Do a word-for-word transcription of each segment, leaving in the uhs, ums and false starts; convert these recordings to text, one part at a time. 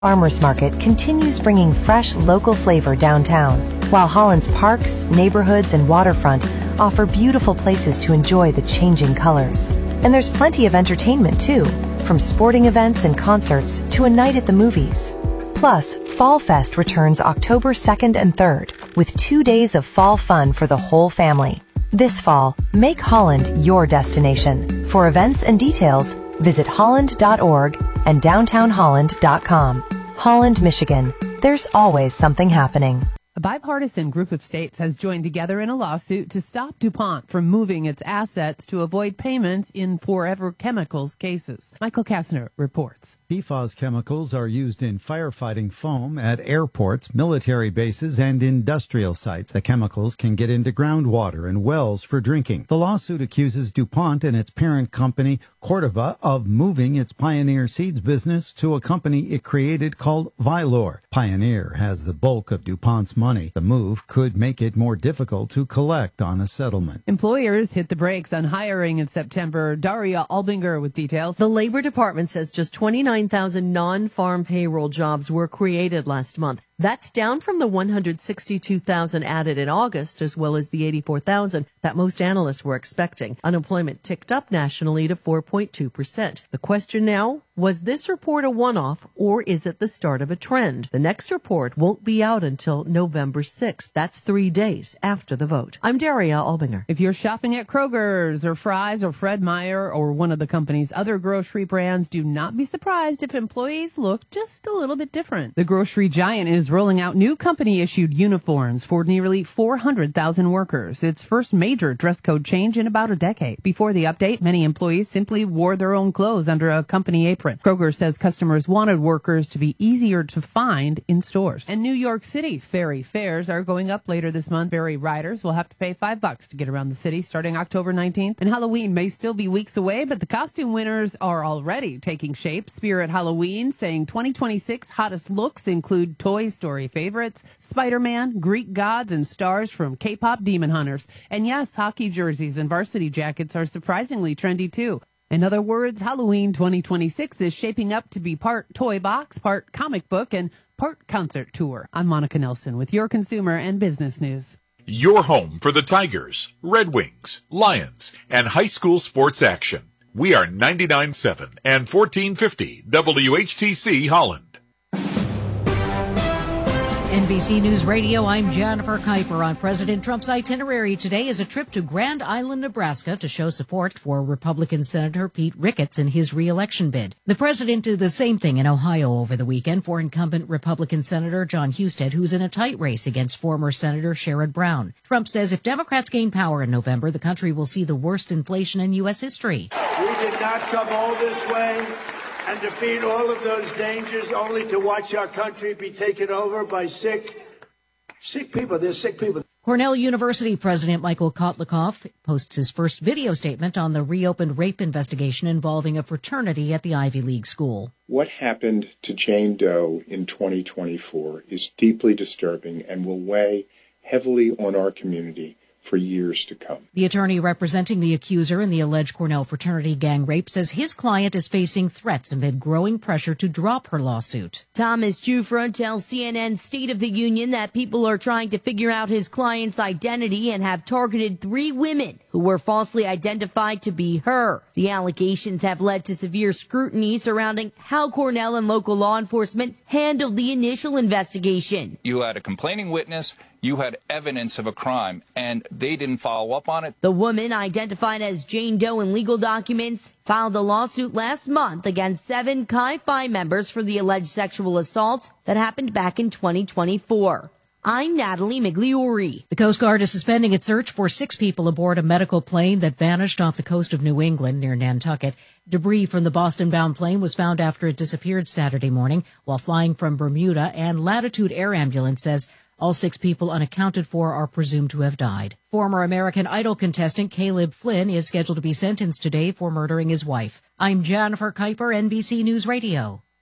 Farmers Market continues bringing fresh local flavor downtown, while Holland's parks, neighborhoods, and waterfront offer beautiful places to enjoy the changing colors. And there's plenty of entertainment too, from sporting events and concerts to a night at the movies. Plus, Fall Fest returns October second and third with two days of fall fun for the whole family. This fall, make Holland your destination. For events and details, visit holland dot org and downtown holland dot com. Holland, Michigan. There's always something happening. A bipartisan group of states has joined together in a lawsuit to stop DuPont from moving its assets to avoid payments in Forever Chemicals cases. Michael Kastner reports. P FAS chemicals are used in firefighting foam at airports, military bases, and industrial sites. The chemicals can get into groundwater and wells for drinking. The lawsuit accuses DuPont and its parent company, Corteva, of moving its Pioneer Seeds business to a company it created called Vylor. Pioneer has the bulk of DuPont's money. The move could make it more difficult to collect on a settlement. Employers hit the brakes on hiring in September. Daria Albinger with details. The Labor Department says just twenty-nine thousand non-farm payroll jobs were created last month. That's down from the one hundred sixty-two thousand added in August, as well as the eighty-four thousand that most analysts were expecting. Unemployment ticked up nationally to four point two percent. The question now, was this report a one-off, or is it the start of a trend? The next report won't be out until November sixth. That's three days after the vote. I'm Daria Albinger. If you're shopping at Kroger's or Fry's or Fred Meyer or one of the company's other grocery brands, do not be surprised if employees look just a little bit different. The grocery giant is rolling out new company-issued uniforms for nearly four hundred thousand workers. Its first major dress code change in about a decade. Before the update, many employees simply wore their own clothes under a company apron. Kroger says customers wanted workers to be easier to find in stores. And New York City ferry fares are going up later this month. Ferry riders will have to pay five bucks to get around the city starting October nineteenth. And Halloween may still be weeks away, but the costume winners are already taking shape. Spirit Halloween saying twenty twenty-six hottest looks include Toy Story favorites, Spider-Man, Greek gods, and stars from K-pop Demon Hunters. And yes, hockey jerseys and varsity jackets are surprisingly trendy too. In other words, Halloween twenty twenty-six is shaping up to be part toy box, part comic book, and part concert tour. I'm Monica Nelson with your consumer and business news. Your home for the Tigers, Red Wings, Lions, and high school sports action. We are ninety-nine point seven and fourteen fifty W H T C Holland. N B C News Radio, I'm Jennifer Kuiper. On President Trump's itinerary today is a trip to Grand Island, Nebraska to show support for Republican Senator Pete Ricketts in his re-election bid. The president did the same thing in Ohio over the weekend for incumbent Republican Senator John Husted, who's in a tight race against former Senator Sherrod Brown. Trump says if Democrats gain power in November, the country will see the worst inflation in U S history. We did not come all this way and defeat all of those dangers only to watch our country be taken over by sick, sick people. They're sick people. Cornell University President Michael Kotlikoff posts his first video statement on the reopened rape investigation involving a fraternity at the Ivy League school. What happened to Jane Doe in twenty twenty-four is deeply disturbing and will weigh heavily on our community for years to come. The attorney representing the accuser in the alleged Cornell fraternity gang rape says his client is facing threats amid growing pressure to drop her lawsuit. Thomas Jufra tells C N N's State of the Union that people are trying to figure out his client's identity and have targeted three women who were falsely identified to be her. The allegations have led to severe scrutiny surrounding how Cornell and local law enforcement handled the initial investigation. You had a complaining witness, you had evidence of a crime, and they didn't follow up on it. The woman, identified as Jane Doe in legal documents, filed a lawsuit last month against seven Chi Phi members for the alleged sexual assaults that happened back in twenty twenty-four. I'm Natalie Migliori. The Coast Guard is suspending its search for six people aboard a medical plane that vanished off the coast of New England near Nantucket. Debris from the Boston-bound plane was found after it disappeared Saturday morning while flying from Bermuda, and Latitude Air Ambulance says all six people unaccounted for are presumed to have died. Former American Idol contestant Caleb Flynn is scheduled to be sentenced today for murdering his wife. I'm Jennifer Kuiper, N B C News Radio.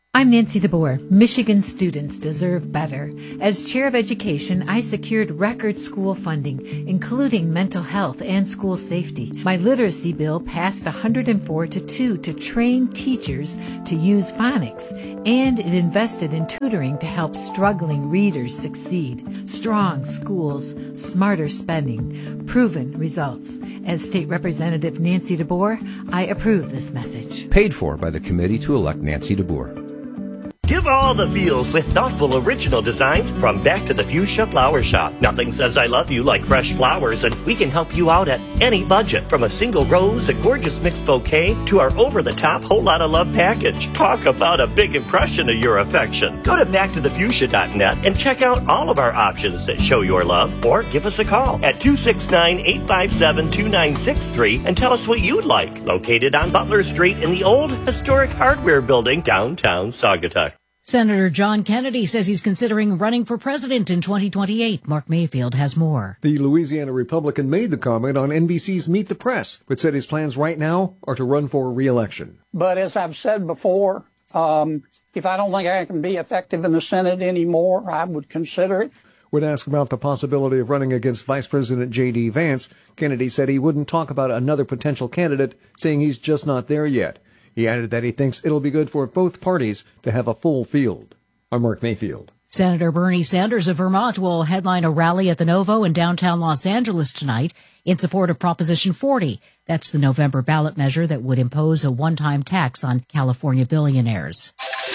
I'm Nancy DeBoer. Michigan students deserve better. As chair of education, I secured record school funding, including mental health and school safety. My literacy bill passed one hundred four to two to train teachers to use phonics, and it invested in tutoring to help struggling readers succeed. Strong schools, smarter spending, proven results. As State Representative Nancy DeBoer, I approve this message. Paid for by the committee to elect Nancy DeBoer. Give all the feels with thoughtful original designs from Back to the Fuchsia Flower Shop. Nothing says I love you like fresh flowers, and we can help you out at any budget. From a single rose, a gorgeous mixed bouquet, to our over-the-top whole lot of love package. Talk about a big impression of your affection. Go to back to the fuchsia dot net and check out all of our options that show your love, or give us a call at two six nine, eight five seven, two nine six three and tell us what you'd like. Located on Butler Street in the old historic hardware building downtown Saugatuck. Senator John Kennedy says he's considering running for president in twenty twenty-eight. Mark Mayfield has more. The Louisiana Republican made the comment on N B C's Meet the Press, but said his plans right now are to run for re-election. But as I've said before, um, if I don't think I can be effective in the Senate anymore, I would consider it. When asked about the possibility of running against Vice President J D. Vance, Kennedy said he wouldn't talk about another potential candidate, saying he's just not there yet. He added that he thinks it'll be good for both parties to have a full field. I'm Mark Mayfield. Senator Bernie Sanders of Vermont will headline a rally at the Novo in downtown Los Angeles tonight in support of Proposition forty. That's the November ballot measure that would impose a one-time tax on California billionaires.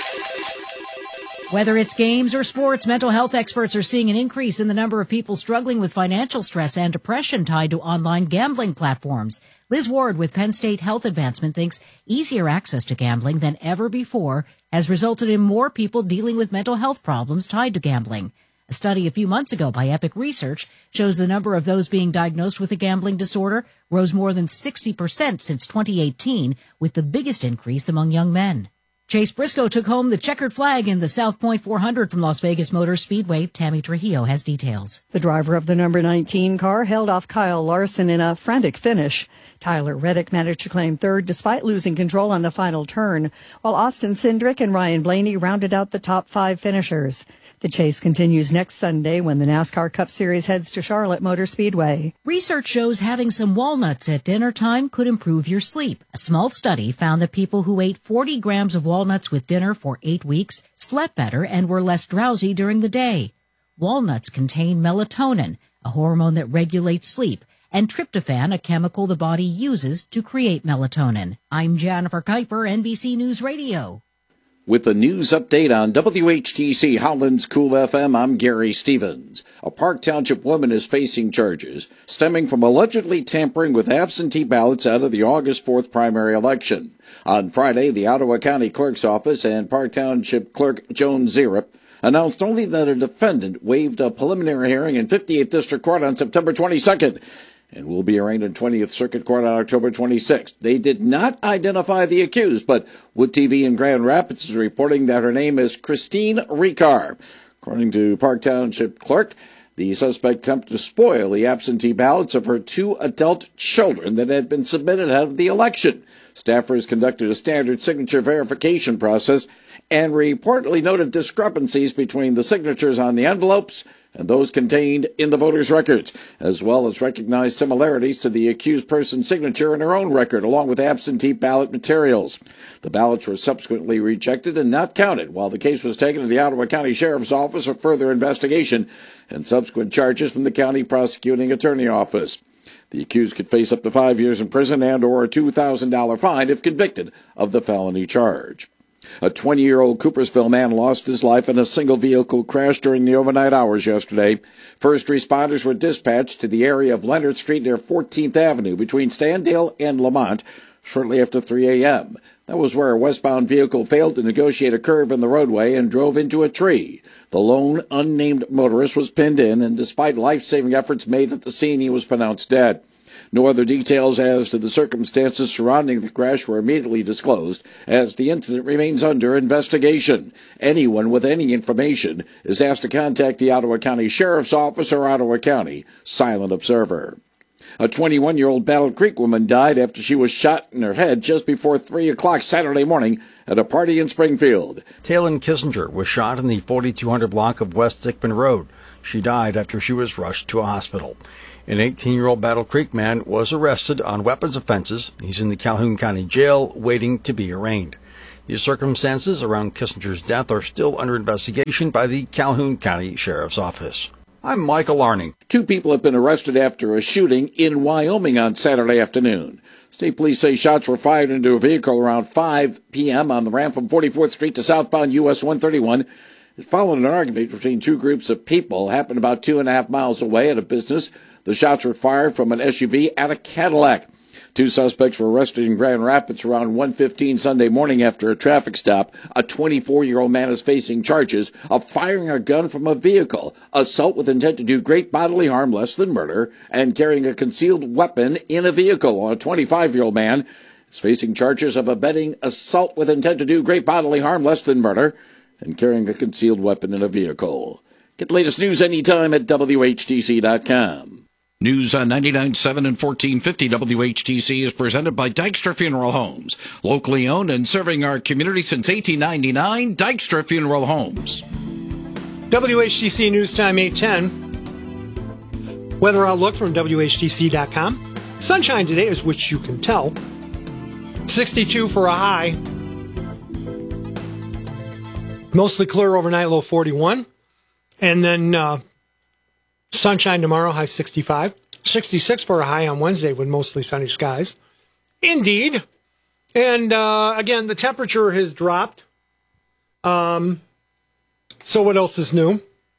Whether it's games or sports, mental health experts are seeing an increase in the number of people struggling with financial stress and depression tied to online gambling platforms. Liz Ward with Penn State Health Advancement thinks easier access to gambling than ever before has resulted in more people dealing with mental health problems tied to gambling. A study a few months ago by Epic Research shows the number of those being diagnosed with a gambling disorder rose more than sixty percent since twenty eighteen, with the biggest increase among young men. Chase Briscoe took home the checkered flag in the South Point four hundred from Las Vegas Motor Speedway. Tammy Trujillo has details. The driver of the number nineteen car held off Kyle Larson in a frantic finish. Tyler Reddick managed to claim third despite losing control on the final turn, while Austin Cindric and Ryan Blaney rounded out the top five finishers. The chase continues next Sunday when the NASCAR Cup Series heads to Charlotte Motor Speedway. Research shows having some walnuts at dinner time could improve your sleep. A small study found that people who ate forty grams of walnuts with dinner for eight weeks slept better and were less drowsy during the day. Walnuts contain melatonin, a hormone that regulates sleep, and tryptophan, a chemical the body uses to create melatonin. I'm Jennifer Kuiper, N B C News Radio. With the news update on W H T C Holland's Cool F M, I'm Gary Stevens. A Park Township woman is facing charges stemming from allegedly tampering with absentee ballots out of the August fourth primary election. On Friday, the Ottawa County Clerk's Office and Park Township Clerk Joan Zierup announced only that a defendant waived a preliminary hearing in fifty-eighth District Court on September twenty-second. And will be arraigned in twentieth Circuit Court on October twenty-sixth. They did not identify the accused, but Wood T V in Grand Rapids is reporting that her name is Christine Ricard. According to Park Township Clerk, the suspect attempted to spoil the absentee ballots of her two adult children that had been submitted ahead of the election. Staffers conducted a standard signature verification process and reportedly noted discrepancies between the signatures on the envelopes and those contained in the voters' records, as well as recognized similarities to the accused person's signature in her own record, along with absentee ballot materials. The ballots were subsequently rejected and not counted, while the case was taken to the Ottawa County Sheriff's Office for further investigation and subsequent charges from the County Prosecuting Attorney Office. The accused could face up to five years in prison and or a two thousand dollars fine if convicted of the felony charge. A twenty-year-old Coopersville man lost his life in a single-vehicle crash during the overnight hours yesterday. First responders were dispatched to the area of Leonard Street near fourteenth Avenue between Standale and Lamont shortly after three a.m. That was where a westbound vehicle failed to negotiate a curve in the roadway and drove into a tree. The lone, unnamed motorist was pinned in, and despite life-saving efforts made at the scene, he was pronounced dead. No other details as to the circumstances surrounding the crash were immediately disclosed, as the incident remains under investigation. Anyone with any information is asked to contact the Ottawa County Sheriff's Office or Ottawa County Silent Observer. A twenty-one-year-old Battle Creek woman died after she was shot in her head just before three o'clock Saturday morning at a party in Springfield. Taylin Kissinger was shot in the forty-two hundred block of West Dickman Road. She died after she was rushed to a hospital. An eighteen-year-old Battle Creek man was arrested on weapons offenses. He's in the Calhoun County Jail waiting to be arraigned. The circumstances around Kissinger's death are still under investigation by the Calhoun County Sheriff's Office. I'm Michael Arning. Two people have been arrested after a shooting in Wyoming on Saturday afternoon. State police say shots were fired into a vehicle around five p.m. on the ramp from forty-fourth Street to southbound U S one thirty-one. It followed an argument between two groups of people. Happened about two and a half miles away at a business. The shots were fired from an S U V and a Cadillac. Two suspects were arrested in Grand Rapids around one fifteen Sunday morning after a traffic stop. A twenty-four-year-old man is facing charges of firing a gun from a vehicle, assault with intent to do great bodily harm less than murder, and carrying a concealed weapon in a vehicle. A twenty-five-year-old man is facing charges of abetting assault with intent to do great bodily harm less than murder, and carrying a concealed weapon in a vehicle. Get the latest news anytime at W H T C dot com. News on ninety-nine point seven and fourteen fifty W H T C is presented by Dykstra Funeral Homes. Locally owned and serving our community since eighteen ninety-nine, Dykstra Funeral Homes. W H T C News Time eight ten. Weather outlook from W H T C dot com. Sunshine today, is which you can tell. sixty-two for a high. Mostly clear overnight, low forty-one. And then uh, sunshine tomorrow, high sixty-five. sixty-six for a high on Wednesday with mostly sunny skies. Indeed. And uh, again, the temperature has dropped. Um, so what else is new?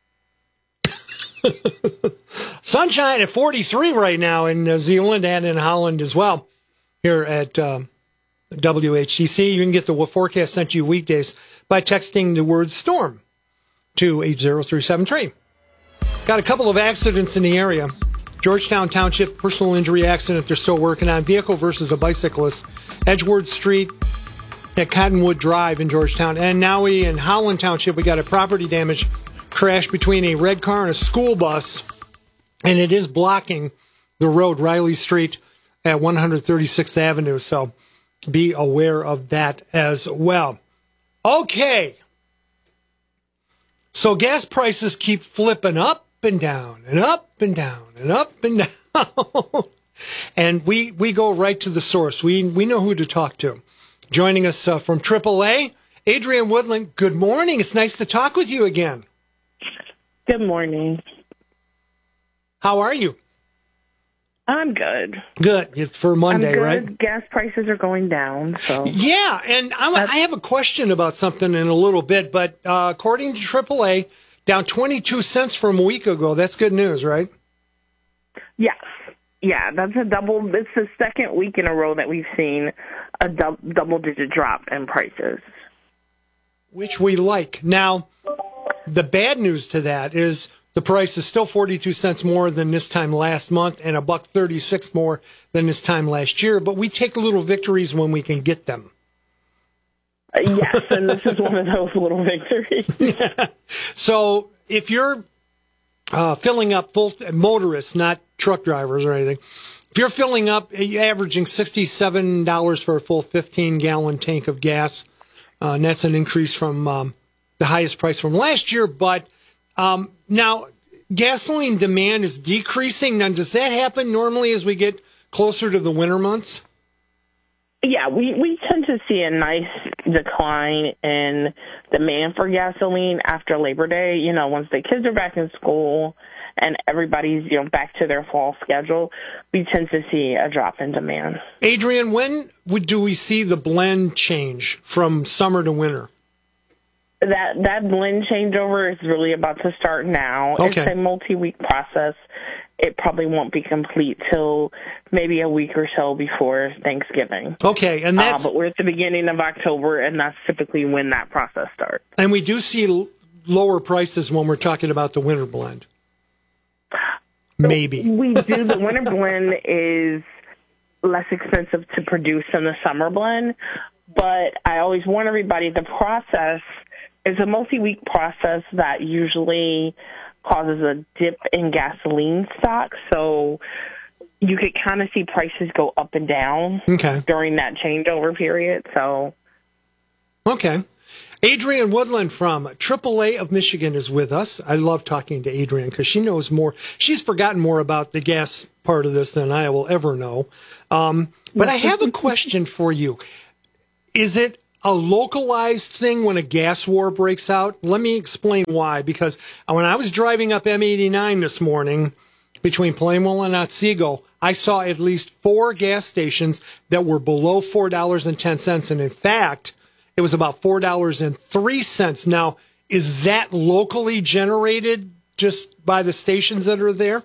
Sunshine at forty-three right now in uh, Zealand and in Holland as well. Here at uh, W H T C. You can get the forecast sent to you weekdays by texting the word storm to eight zero three seven three. Got a couple of accidents in the area. Georgetown Township, personal injury accident they're still working on. Vehicle versus a bicyclist. Edgewood Street at Cottonwood Drive in Georgetown. And now we in Holland Township, we got a property damage crash between a red car and a school bus. And it is blocking the road, Riley Street at one thirty-sixth Avenue. So be aware of that as well. Okay. So gas prices keep flipping up and down and up and down and up and down. And we, we go right to the source. We we know who to talk to. Joining us uh, from triple A, Adrienne Woodland. Good morning. It's nice to talk with you again. Good morning. How are you? I'm good. Good. It's for Monday, I'm good. Right? Gas prices are going down. So yeah, and I, I have a question about something in a little bit, but uh, according to triple A, down twenty-two cents from a week ago. That's good news, right? Yes. Yeah, that's a double. It's the second week in a row that we've seen a du- double-digit drop in prices. Which we like. Now, the bad news to that is the price is still forty-two cents more than this time last month and a buck thirty-six more than this time last year. But we take little victories when we can get them. Uh, yes, and this is one of those little victories. Yeah. So if you're uh, filling up full motorists, not truck drivers or anything, if you're filling up, you're averaging sixty-seven dollars for a full fifteen-gallon tank of gas. Uh, and that's an increase from um, the highest price from last year. But um, now gasoline demand is decreasing. Now, does that happen normally as we get closer to the winter months? Yeah, we, we tend to see a nice decline in demand for gasoline after Labor Day. You know, once the kids are back in school and everybody's, you know, back to their fall schedule, we tend to see a drop in demand. Adrienne, when would, do we see the blend change from summer to winter? That that blend changeover is really about to start now. Okay. It's a multi-week process. It probably won't be complete till maybe a week or so before Thanksgiving. Okay, and that's... Uh, but we're at the beginning of October, and that's typically when that process starts. And we do see l- lower prices when we're talking about the winter blend. Maybe. We do. The winter blend is less expensive to produce than the summer blend, but I always warn everybody the process is a multi-week process that usually causes a dip in gasoline stocks, so you could kind of see prices go up and down okay. during that changeover period. So Okay. Adrienne Woodland from triple A of Michigan is with us. I love talking to Adrienne because she knows more. She's forgotten more about the gas part of this than I will ever know. Um, but I have a question for you. Is it a localized thing when a gas war breaks out? Let me explain why. Because when I was driving up M eighty-nine this morning between Plainwell and Otsego, I saw at least four gas stations that were below four dollars and ten cents. And in fact, it was about four dollars and three cents. Now, is that locally generated just by the stations that are there?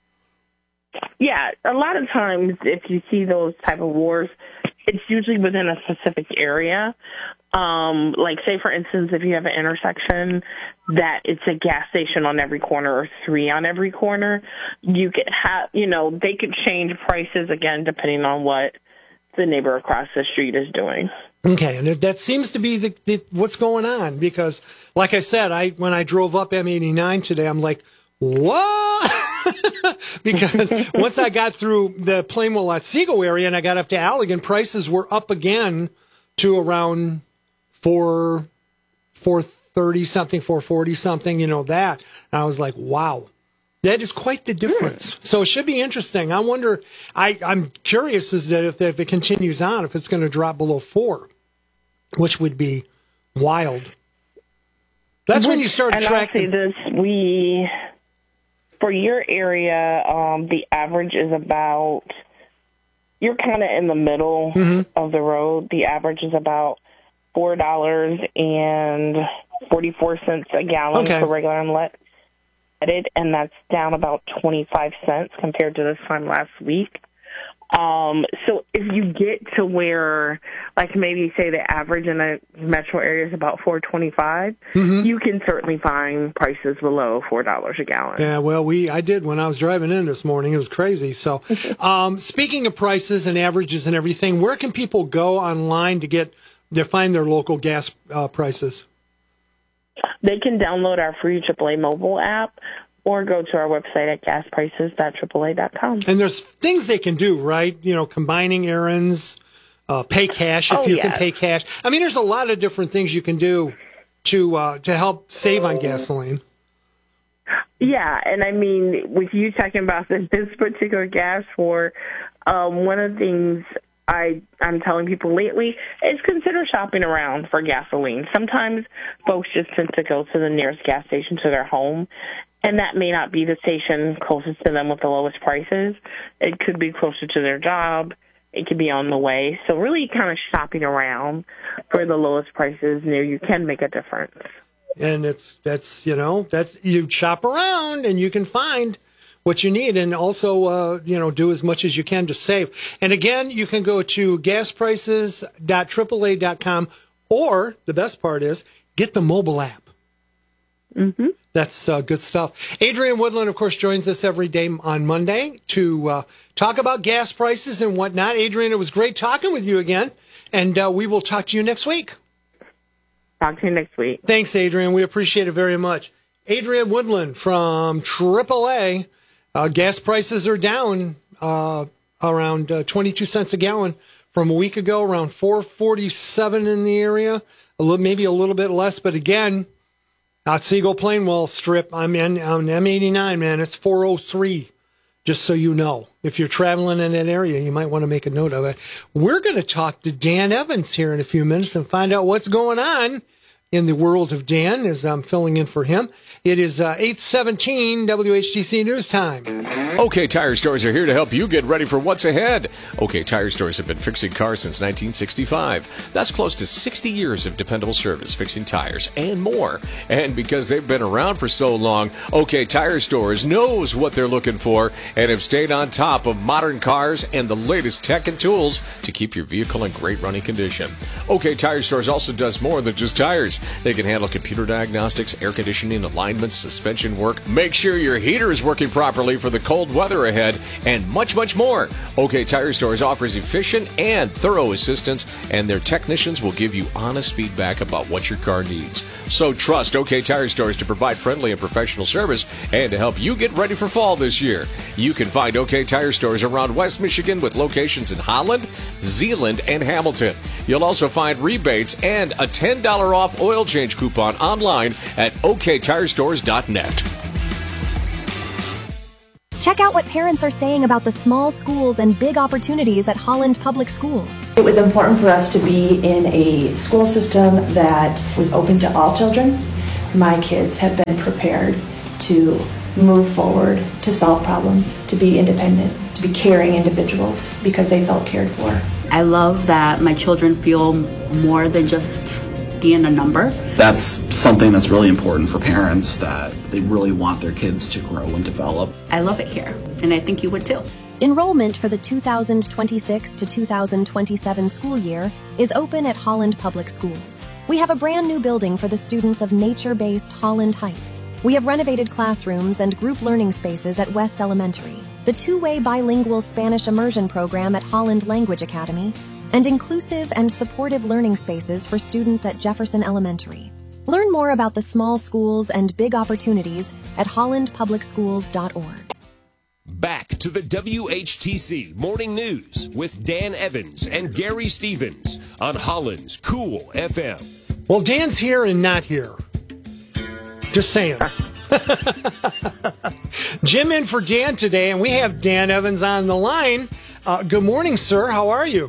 Yeah, a lot of times if you see those type of wars, it's usually within a specific area. Um, like, say, for instance, if you have an intersection that it's a gas station on every corner or three on every corner, you could have, you know, they could change prices, again, depending on what the neighbor across the street is doing. Okay, and that seems to be the, the, what's going on because, like I said, I when I drove up M eighty-nine today, I'm like, what? Because once I got through the Plainwell Otsego area and I got up to Allegan, prices were up again to around four, four thirty something, four forty something, you know that. And I was like, wow, that is quite the difference. So it should be interesting. I wonder. I I'm curious as that if if it continues on, if it's going to drop below four, which would be wild. That's when you start and tracking. And I'll say this, we. For your area, um, the average is about, you're kind of in the middle mm-hmm. of the road. The average is about four dollars and forty-four cents a gallon okay. for regular unleaded, and that's down about twenty-five cents compared to this time last week. Um, so if you get to where, like maybe say the average in a metro area is about four twenty-five, mm-hmm. you can certainly find prices below four dollars a gallon. Yeah, well, we I did when I was driving in this morning. It was crazy. So, um, speaking of prices and averages and everything, where can people go online to get to find their local gas uh, prices? They can download our free triple A mobile app, or go to our website at gas prices dot triple A dot com. And there's things they can do, right? You know, combining errands, uh, pay cash if oh, you yes. can pay cash. I mean, there's a lot of different things you can do to uh, to help save on gasoline. Yeah, and I mean, with you talking about this, this particular gas war, um, one of the things I, I'm telling people lately is consider shopping around for gasoline. Sometimes folks just tend to go to the nearest gas station to their home, and that may not be the station closest to them with the lowest prices. It could be closer to their job. It could be on the way. So really kind of shopping around for the lowest prices near you can make a difference. And it's, that's, you know, that's, you shop around and you can find what you need and also, uh, you know, do as much as you can to save. And again, you can go to gas prices dot triple A dot com, or the best part is get the mobile app. Mm-hmm. That's uh, good stuff. Adrienne Woodland, of course, joins us every day on Monday to uh, talk about gas prices and whatnot. Adrienne, it was great talking with you again, and uh, we will talk to you next week. Talk to you next week. Thanks, Adrienne. We appreciate it very much. Adrienne Woodland from triple A. Uh, gas prices are down uh, around uh, twenty-two cents a gallon from a week ago, around four forty-seven in the area, a little, maybe a little bit less, but again, Otsego Plainwell Strip, I'm in, on M eighty-nine, man, it's four oh three, just so you know. If you're traveling in that area, you might want to make a note of it. We're going to talk to Dan Evans here in a few minutes and find out what's going on in the world of Dan as I'm filling in for him. It is uh, eight seventeen W H T C News Time. OK Tire Stores are here to help you get ready for what's ahead. OK Tire Stores have been fixing cars since nineteen sixty-five. That's close to sixty years of dependable service fixing tires and more. And because they've been around for so long, OK Tire Stores knows what they're looking for and have stayed on top of modern cars and the latest tech and tools to keep your vehicle in great running condition. OK Tire Stores also does more than just tires. They can handle computer diagnostics, air conditioning, alignments, suspension work. Make sure your heater is working properly for the cold weather ahead, and much, much more. OK Tire Stores offers efficient and thorough assistance, and their technicians will give you honest feedback about what your car needs. So trust OK Tire Stores to provide friendly and professional service and to help you get ready for fall this year. You can find OK Tire Stores around West Michigan with locations in Holland, Zeeland, and Hamilton. You'll also find rebates and a ten dollars off oil change coupon online at O K Tire Stores dot net. Check out what parents are saying about the small schools and big opportunities at Holland Public Schools. It was important for us to be in a school system that was open to all children. My kids have been prepared to move forward, to solve problems, to be independent, to be caring individuals because they felt cared for. I love that my children feel more than just being a number. That's something that's really important for parents, that they really want their kids to grow and develop. I love it here, and I think you would too. Enrollment for the two thousand twenty-six to two thousand twenty-seven school year is open at Holland Public Schools. We have a brand new building for the students of nature-based Holland Heights. We have renovated classrooms and group learning spaces at West Elementary, the two-way bilingual Spanish immersion program at Holland Language Academy, and inclusive and supportive learning spaces for students at Jefferson Elementary. Learn more about the small schools and big opportunities at holland public schools dot org. Back to the W H T C Morning News with Dan Evans and Gary Stevens on Holland's Cool F M. Well, Dan's here and not here. Just saying. Jim in for Dan today, and we have Dan Evans on the line. Uh, good morning, sir. How are you?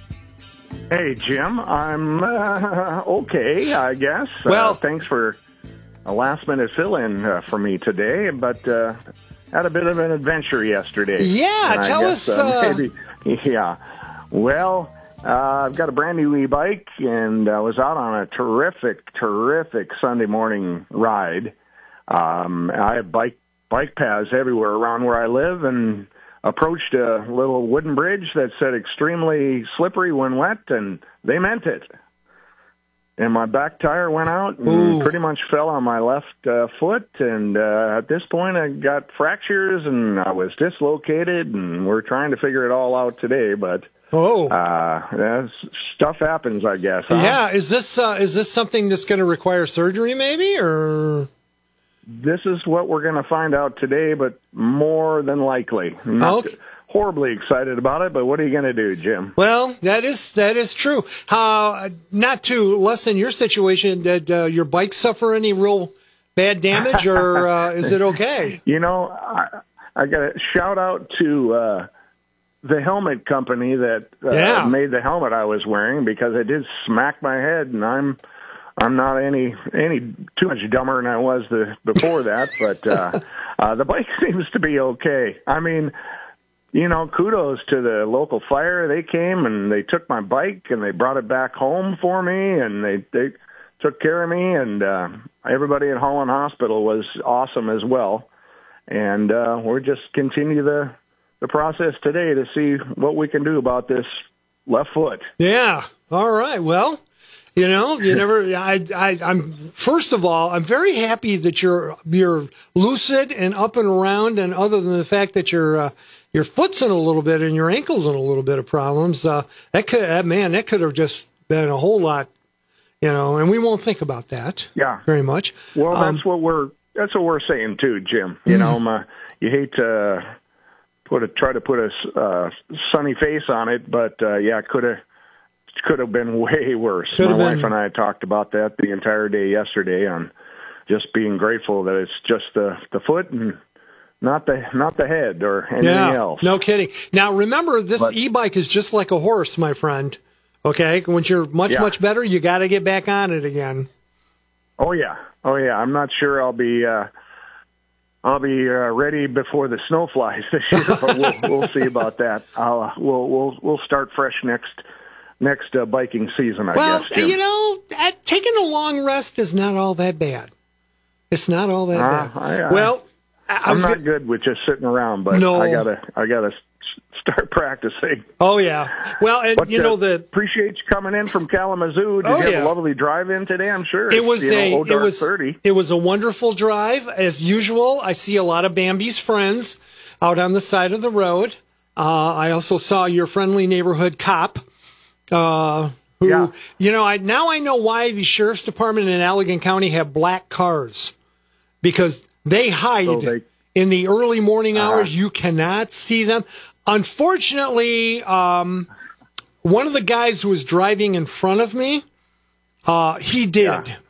Hey, Jim. I'm uh, okay, I guess. Well, uh, thanks for a last-minute fill-in uh, for me today, but uh, had a bit of an adventure yesterday. Yeah, and tell I guess, us. Uh, Uh... maybe, yeah. Well, uh, I've got a brand new e-bike, and I was out on a terrific, terrific Sunday morning ride. Um, I have bike bike paths everywhere around where I live, and approached a little wooden bridge that said extremely slippery when wet, and they meant it. And my back tire went out and Ooh. pretty much fell on my left uh, foot. And uh, at this point, I got fractures and I was dislocated, and we're trying to figure it all out today. But oh, uh, that's, stuff happens, I guess. Huh? Yeah, is this uh, is this something that's going to require surgery, maybe, or? This is what we're going to find out today, but more than likely. Not Okay. horribly excited about it, but what are you going to do, Jim? Well, that is that is true. Uh, not to lessen your situation, did uh, your bike suffer any real bad damage, or uh, is it okay? You know, I, I got to shout out to uh, the helmet company that uh, Yeah. made the helmet I was wearing, because it did smack my head, and I'm I'm not any any too much dumber than I was the, before that, but uh, uh, the bike seems to be okay. I mean, you know, kudos to the local fire. They came and they took my bike and they brought it back home for me, and they they took care of me, and uh, everybody at Holland Hospital was awesome as well. And uh, we're just continue the the process today to see what we can do about this left foot. Yeah. All right. Well, you know, you never. I, I, I'm first of all, I'm very happy that you're you're lucid and up and around. And other than the fact that your uh, your foot's in a little bit and your ankle's in a little bit of problems, uh, that could, uh, man, that could have just been a whole lot, you know. And we won't think about that. Yeah. Very much. Well, that's Um, what we're that's what we're saying too, Jim. You know, my, you hate to put a try to put a uh, sunny face on it, but uh, yeah, could have. Could have been way worse. Could My have wife been. and I talked about that the entire day yesterday, on just being grateful that it's just the the foot and not the not the head or anything yeah, else. no kidding. Now remember, this But- e-bike is just like a horse, my friend. Okay, once you're much Yeah. much better, you got to get back on it again. Oh yeah, oh yeah. I'm not sure I'll be uh, I'll be uh, ready before the snow flies this year, but we'll we'll see about that. I'll uh, we'll we'll we'll start fresh next. Next uh, biking season, I Well, guess. Jim. you know, at, taking a long rest is not all that bad. It's not all that Uh, bad. I, I, well, I, I I'm was not go- good with just sitting around, but No. I gotta I gotta s- start practicing. Oh yeah. Well, and, But, you uh, know the appreciate you coming in from Kalamazoo. Did Oh, you have yeah. a lovely drive in today? I'm sure it was It's, you know, a oh, it dark was thirty. it was a wonderful drive as usual. I see a lot of Bambi's friends. out on the side of the road. Uh, I also saw your friendly neighborhood cop, uh, who, yeah. you know, I now I know why the sheriff's department in Allegan County have black cars, because they hide so they, in the early morning hours. Uh, you cannot see them. Unfortunately, um, one of the guys who was driving in front of me, uh, he did. Yeah.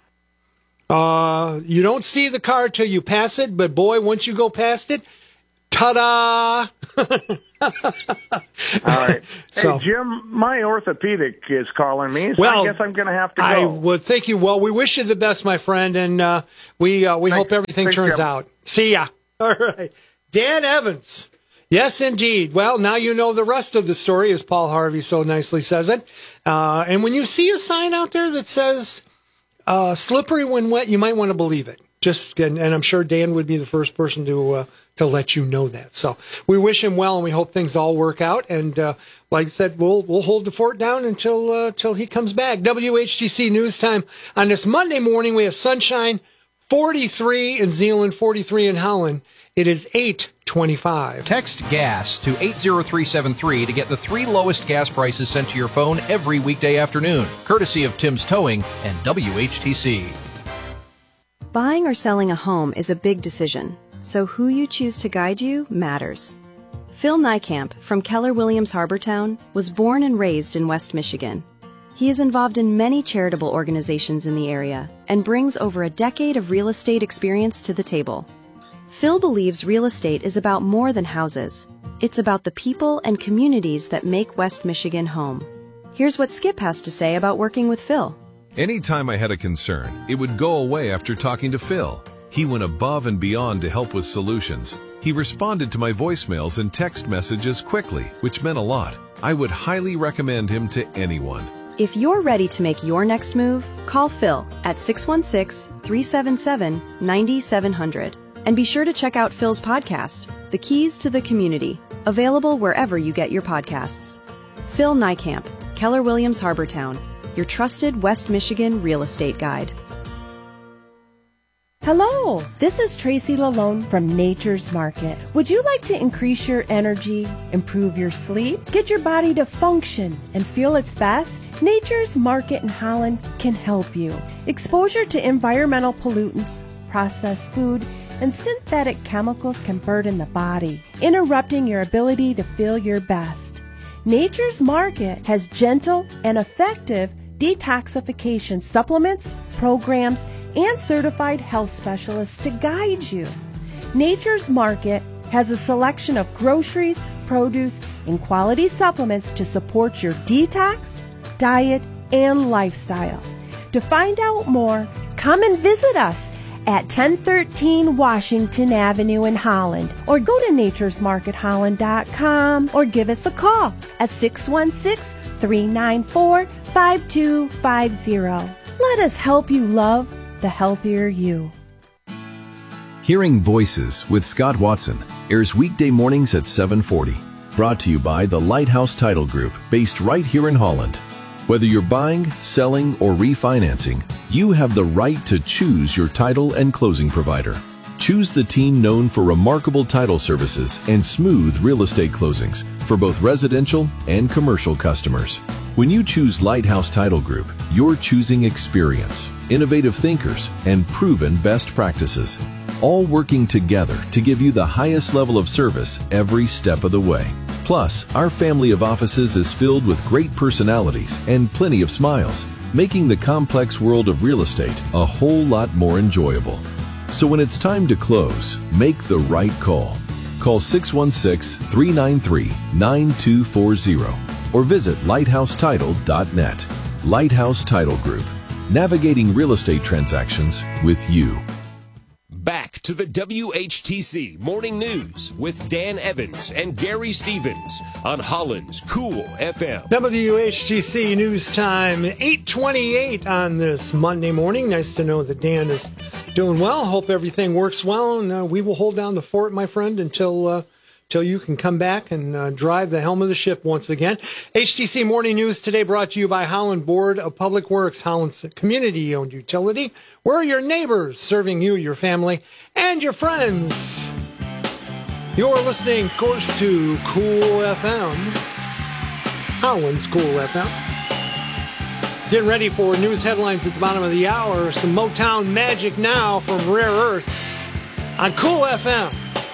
Uh, you don't see the car till you pass it, but boy, once you go past it, ta-da! All right. Hey, so, Jim, my orthopedic is calling me, so well, I guess I'm going to have to go. I would thank you. Well, we wish you the best, my friend, and uh, we uh, we Thanks. hope everything Thanks, turns Jim. out. See ya. All right. Dan Evans. Yes, indeed. Well, now you know the rest of the story, as Paul Harvey so nicely says it. Uh, and when you see a sign out there that says uh, slippery when wet, you might want to believe it. Just and, and I'm sure Dan would be the first person to uh, to let you know that. So we wish him well, and we hope things all work out. And uh, like I said, we'll we'll hold the fort down until uh, till he comes back. W H T C News Time on this Monday morning. We have sunshine, forty-three in Zeeland, forty-three in Holland. It is eight twenty-five. Text GAS to eight zero three seven three to get the three lowest gas prices sent to your phone every weekday afternoon, courtesy of Tim's Towing and W H T C. Buying or selling a home is a big decision, so who you choose to guide you matters. Phil Niekamp from Keller Williams Harbortown was born and raised in West Michigan. He is involved in many charitable organizations in the area and brings over a decade of real estate experience to the table. Phil believes real estate is about more than houses. It's about the people and communities that make West Michigan home. Here's what Skip has to say about working with Phil. Anytime I had a concern, it would go away after talking to Phil. He went above and beyond to help with solutions. He responded to my voicemails and text messages quickly, which meant a lot. I would highly recommend him to anyone. If you're ready to make your next move, call Phil at six one six, three seven seven, nine seven zero zero. And be sure to check out Phil's podcast, The Keys to the Community, available wherever you get your podcasts. Phil Niekamp, Keller Williams Harbortown, your trusted West Michigan real estate guide. Hello, this is Tracy Lalone from Nature's Market. Would you like to increase your energy, improve your sleep, get your body to function and feel its best? Nature's Market in Holland can help you. Exposure to environmental pollutants, processed food, and synthetic chemicals can burden the body, interrupting your ability to feel your best. Nature's Market has gentle and effective detoxification supplements, programs, and certified health specialists to guide you. Nature's Market has a selection of groceries, produce, and quality supplements to support your detox, diet, and lifestyle. To find out more, come and visit us at ten thirteen Washington Avenue in Holland, or go to natures market holland dot com, or give us a call at six one six, three nine four, five two five zero. Let us help you love the healthier you. Hearing Voices with Scott Watson airs weekday mornings at seven forty. Brought to you by the Lighthouse Title Group, based right here in Holland. Whether you're buying, selling, or refinancing, you have the right to choose your title and closing provider. Choose the team known for remarkable title services and smooth real estate closings for both residential and commercial customers. When you choose Lighthouse Title Group, you're choosing experience, innovative thinkers, and proven best practices, all working together to give you the highest level of service every step of the way. Plus, our family of offices is filled with great personalities and plenty of smiles, making the complex world of real estate a whole lot more enjoyable. So when it's time to close, make the right call. Call six one six, three nine three, nine two four zero or visit lighthouse title dot net. Lighthouse Title Group, navigating real estate transactions with you. Back to the W H T C Morning News with Dan Evans and Gary Stevens on Holland's Cool F M. W H T C News Time, eight twenty-eight on this Monday morning. Nice to know that Dan is doing well. Hope everything works well, and uh, we will hold down the fort, my friend, until uh, until you can come back and uh, drive the helm of the ship once again. H T C Morning News today brought to you by Holland Board of Public Works, Holland's community-owned utility. We're your neighbors, serving you, your family, and your friends. You're listening, of course, to Cool F M. Holland's Cool F M. Getting ready for news headlines at the bottom of the hour. Some Motown magic now from Rare Earth on Cool F M.